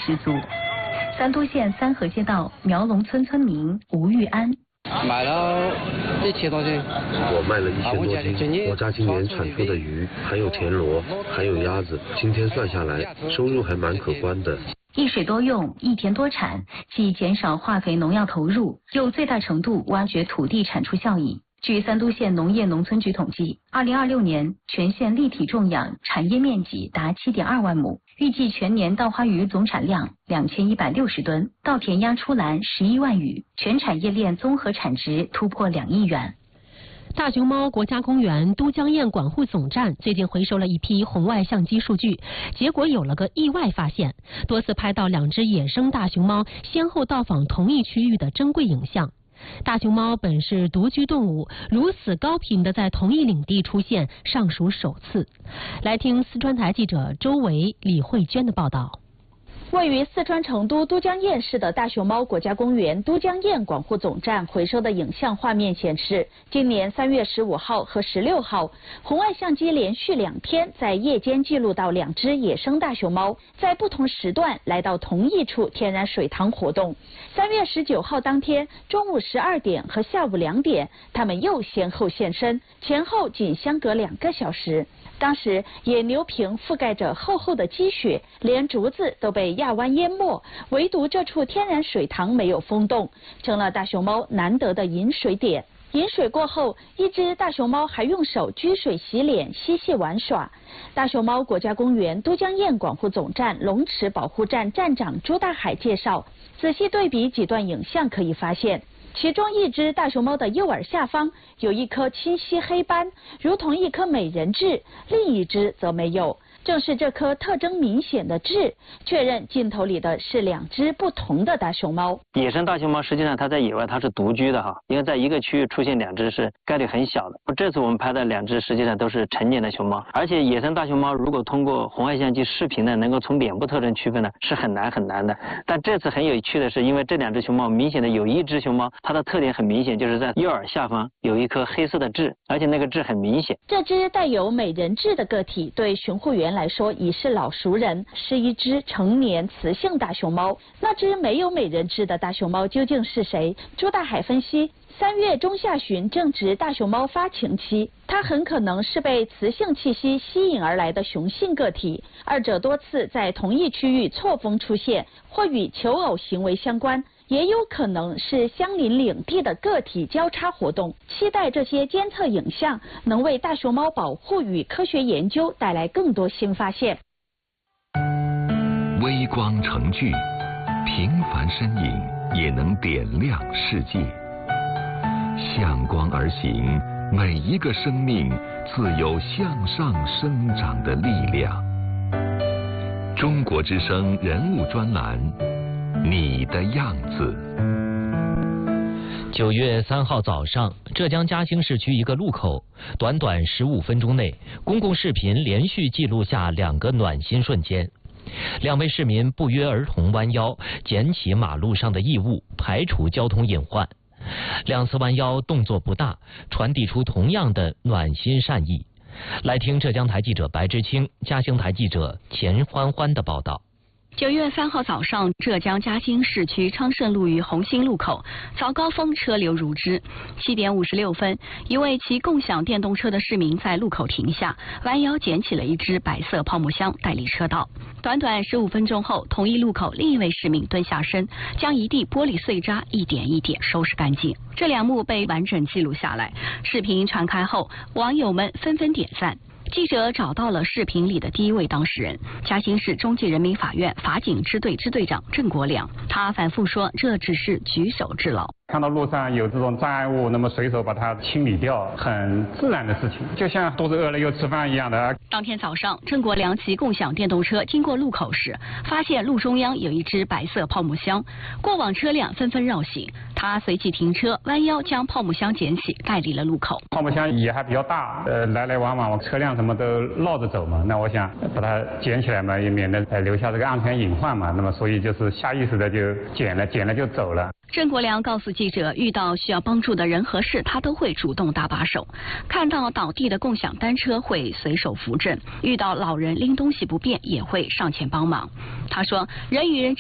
十足。三都县三河街道苗龙村村民吴玉安。 买了1000多斤， 我卖了1000多斤。我家今年产出的鱼还有田螺，还有鸭子，今天算下来，收入还蛮可观的。 一水多用，一田多产，既减少化肥农药投入，又最大程度挖掘土地产出效益。据三都县农业农村局统计，2026年全县立体种养产业面积达7.2万亩，预计全年稻花鱼总产量2160吨，稻田压出栏11万余，全产业链综合产值突破2亿元。 大熊猫国家公园都江堰管护总站最近回收了一批红外相机数据，结果有了个意外发现，多次拍到2只野生大熊猫先后到访同一区域的珍贵影像。大熊猫本是独居动物，如此高频的在同一领地出现，尚属首次。来听四川台记者周维、李慧娟的报道。 位于四川成都都江堰市的大熊猫国家公园都江堰管护总站回收的影像画面显示，今年3月15号和16号，红外相机连续2天在夜间记录到2只野生大熊猫在不同时段来到同一处天然水塘活动。3月19号当天中午12点和下午2点，它们又先后现身，前后仅相隔2个小时。当时野牛坪覆盖着厚厚的积雪，连竹子都被压弯淹没，唯独这处天然水塘没有封冻，成了大熊猫难得的饮水点。饮水过后，一只大熊猫还用手掬水洗脸嬉戏玩耍。大熊猫国家公园都江堰管护总站龙池保护站站长朱大海介绍，仔细对比几段影像可以发现，其中一只大熊猫的右耳下方有一颗清晰黑斑，如同一颗美人痣，另一只则没有。正是这颗特征明显的痣，确认镜头里的是2只不同的大熊猫。 野生大熊猫实际上它在野外它是独居的哈，因为在一个区域出现2只是概率很小的。这次我们拍的2只实际上都是成年的熊猫，而且野生大熊猫如果通过红外相机视频呢，能够从脸部特征区分呢，是很难的。但这次很有趣的是，因为这2只熊猫明显的有一只熊猫，它的特点很明显，就是在右耳下方有一颗黑色的痣，而且那个痣很明显。 这只带有美人痣的个体对巡护员来说已是老熟人，是一只成年雌性大熊猫。那只没有美人痣的大熊猫究竟是谁？朱大海分析，3月中下旬正值大熊猫发情期，它很可能是被雌性气息吸引而来的雄性个体，二者多次在同一区域错峰出现，或与求偶行为相关，也有可能是相邻领地的个体交叉活动。期待这些监测影像能为大熊猫保护与科学研究带来更多新发现。 微光成炬，平凡身影也能点亮世界。向光而行，每一个生命自有向上生长的力量。中国之声人物专栏，你的样子。 9月3号早上，浙江嘉兴市区一个路口，短短15分钟内，公共视频连续记录下2个暖心瞬间。2位市民不约而同弯腰捡起马路上的异物，排除交通隐患。2次弯腰动作不大，传递出同样的暖心善意。来听浙江台记者白之清、嘉兴台记者钱欢欢的报道。 9月3号早上，浙江嘉兴市区昌盛路与红星路口早高峰车流如织。7点56分，一位骑共享电动车的市民在路口停下，弯腰捡起了一只白色泡沫箱，带离车道。短短15分钟后，同一路口另一位市民蹲下身，将一地玻璃碎渣一点一点收拾干净。这2幕被完整记录下来。视频传开后，网友们纷纷点赞。记者找到了视频里的第一位当事人，嘉兴市中级人民法院法警支队支队长郑国良。他反复说，这只是举手之劳。 看到路上有这种障碍物，那么随手把它清理掉，很自然的事情，就像肚子饿了又吃饭一样的。 当天早上，郑国良骑共享电动车经过路口时，发现路中央有一只白色泡沫箱，过往车辆纷纷绕行，他随即停车，弯腰将泡沫箱捡起，带离了路口。 泡沫箱也还比较大，来来往往车辆什么都绕着走嘛，那我想把它捡起来嘛，也免得留下这个安全隐患嘛，那么所以就是下意识的就捡了就走了。 郑国良告诉记者，遇到需要帮助的人和事，他都会主动搭把手。看到倒地的共享单车会随手扶正，遇到老人拎东西不便也会上前帮忙。他说，人与人